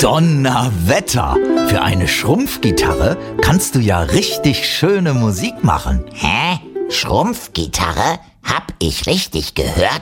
Donnerwetter! Für eine Schrumpfgitarre kannst du ja richtig schöne Musik machen. Hä? Schrumpfgitarre? Hab ich richtig gehört?